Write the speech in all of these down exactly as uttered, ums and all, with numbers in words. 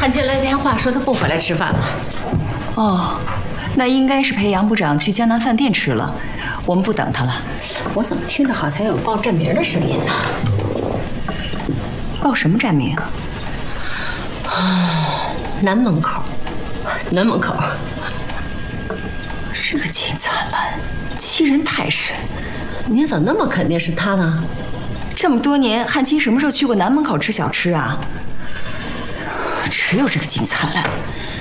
汉卿来电话说他不回来吃饭了。 哦，那应该是陪杨部长去江南饭店吃了，我们不等他了。 我怎么听着好像有报站名的声音呢？ 报什么站名？ 啊，南门口，南门口。 这个金灿烂，欺人太甚。 您怎么那么肯定是他呢？ 这么多年，汉卿什么时候去过南门口吃小吃啊？只有这个金灿烂。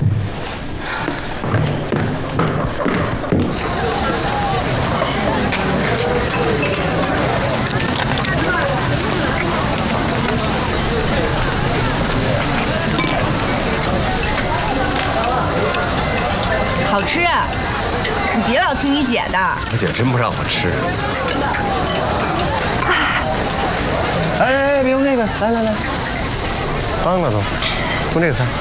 好吃啊！你别老听你姐的。 我姐真不让我吃。哎哎，别用那个，来来来，脏了都，用这个擦。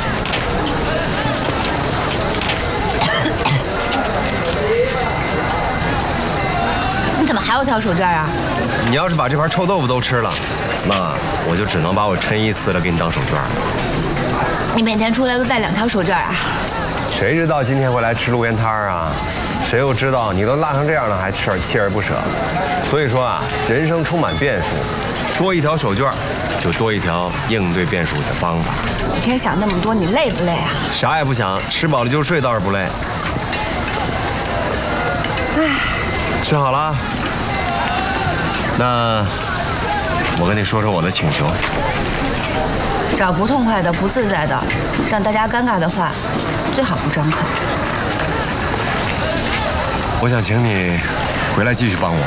你怎么还有条手绢啊？ 你要是把这盘臭豆腐都吃了，那我就只能把我衬衣撕了给你当手绢了。 你每天出来都带两条手绢啊？ 谁知道今天会来吃路边摊啊？谁又知道你都辣成这样了还吃锲而不舍？所以说啊，人生充满变数，多一条手绢，就多一条应对变数的方法。 每天想那么多，你累不累啊？ 啥也不想，吃饱了就睡，倒是不累。 唉， 吃好了，那我跟你说说我的请求。 找不痛快的、不自在的、让大家尴尬的话，最好不张口。 我想请你回来继续帮我。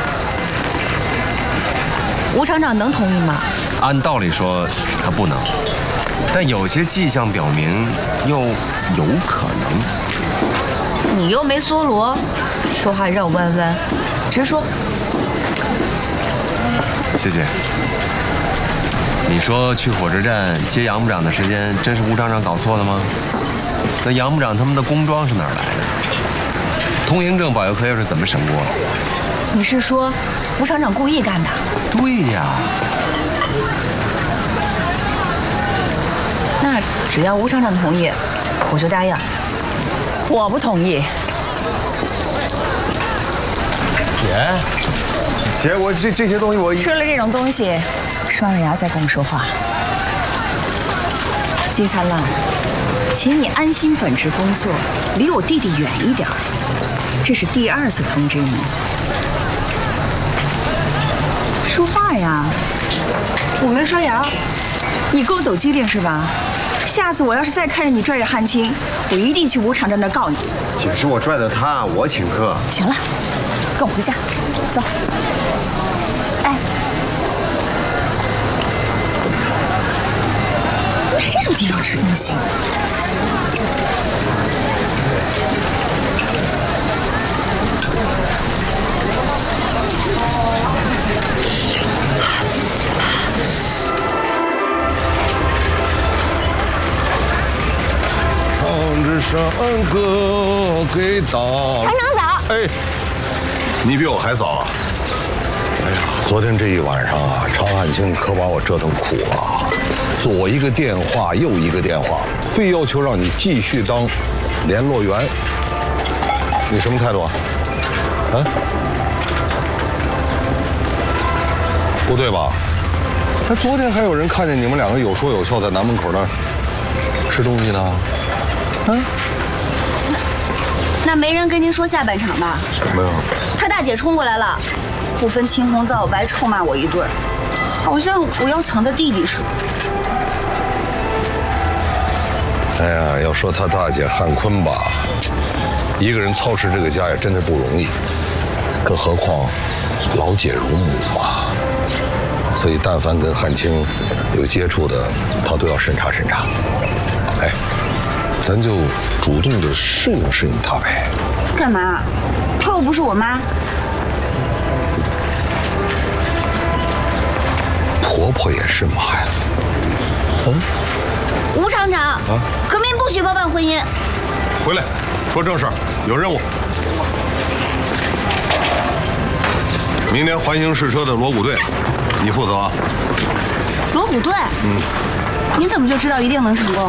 吴厂长能同意吗？ 按道理说他不能，但有些迹象表明又有可能。 你又没梭罗，说话绕弯弯，直说。 谢谢。你说去火车站接杨部长的时间，真是吴厂长搞错了吗？那杨部长他们的工装是哪儿来的？通行证保佑科又是怎么审过？ 你是说吴厂长故意干的？ 对呀。 那只要吴厂长同意，我就答应。我不同意。 姐，姐，我这这些东西我吃了这种东西，双着牙再跟我说话。金灿烂，请你安心本职工作，离我弟弟远一点。这是第二次通知你。说话呀！我没刷牙，你给我抖机灵是吧？下次我要是再看着你拽着汉卿，我一定去吴厂长那儿告你。 姐，是我拽的他，我请客。 行了，跟我回家，走。哎，是这种地方吃东西。 唱支山歌给大。 团长早。 哎，你比我还早啊！哎呀，昨天这一晚上啊，常汉卿可把我折腾苦了，左一个电话，右一个电话，非要求让你继续当联络员。你什么态度啊？啊？不对吧？那昨天还有人看见你们两个有说有笑在南门口那儿吃东西呢。啊？ 那那没人跟您说下半场吧？ 没有。 他大姐冲过来了，不分青红皂白臭骂我一顿，好像我要抢他弟弟似的。 哎呀，要说他大姐汉坤吧，一个人操持这个家也真的不容易，更何况老姐如母嘛。所以但凡跟汉卿有接触的，他都要审查审查。哎，咱就主动的适应适应他呗。 干嘛？她又不是我妈。 婆婆也是妈呀。嗯。 吴厂长，啊，革命不许包办婚姻。 回来，说正事儿，有任务。明年环形试车的锣鼓队，你负责啊。 锣鼓队？嗯。您怎么就知道一定能成功？